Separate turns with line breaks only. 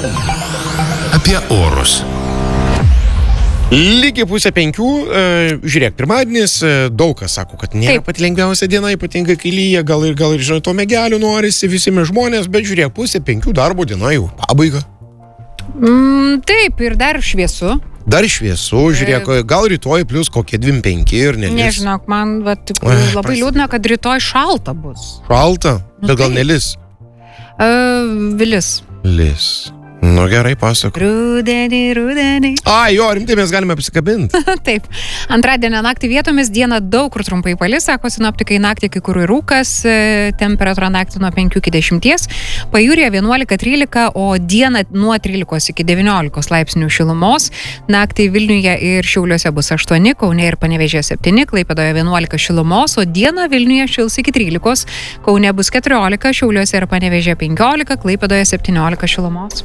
Apie orus.
Lygiai 4:30, žiūrėk, pirmadienis, daug kas sako, kad nėra pati lengviausia diena, ypatingai kai lyja, gal ir žinai, to megelių norisi visi mes žmonės, bet žiūrėk, 4:30 darbo diena jau pabaiga.
Taip, ir dar šviesu.
Dar šviesu, žiūrėk, gal rytoj plus kokie 25 ir nelis.
Nežinok, man labai liūdna, kad rytoj šalta bus.
Šalta, bet gal nelis.
Vilis.
Lis. Nu gerai, pasako.
Rudenį.
Jo, rimtai mes galime apsikabinti.
Taip. Antradienio naktį vietomis dieną daug kur trumpai palis, sako sinoptikai, naktį kai kur rūkas, temperatūra naktį nuo 5 iki 10, pajūryje 11-13, o dieną nuo 13 iki 19 laipsnių šilumos. Naktį Vilniuje ir Šiauliuose bus 8, Kaune ir Panevėžyje 7, Klaipėdoje 11 šilumos, o dieną Vilniuje šils iki 13, Kaune bus 14, Šiauliuose ir Panevėžyje 15, Klaipėdoje 17 šilumos.